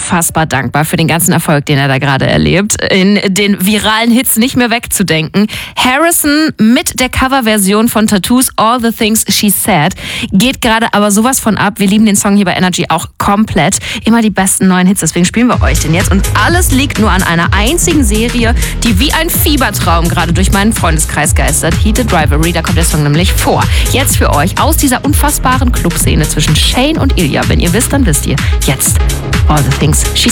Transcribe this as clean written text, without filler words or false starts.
unfassbar dankbar für den ganzen Erfolg, den er da gerade erlebt. In den viralen Hits nicht mehr wegzudenken. Harrison mit der Coverversion von Tattoos All the Things She Said geht gerade aber sowas von ab. Wir lieben den Song hier bei Energy auch komplett. Immer die besten neuen Hits, deswegen spielen wir euch den jetzt. Und alles liegt nur an einer einzigen Serie, die wie ein Fiebertraum gerade durch meinen Freundeskreis geistert. Heated Rivalry, da kommt der Song nämlich vor. Jetzt für euch aus dieser unfassbaren Clubszene zwischen Shane und Ilya. Wenn ihr wisst, dann wisst ihr. Jetzt All the Things She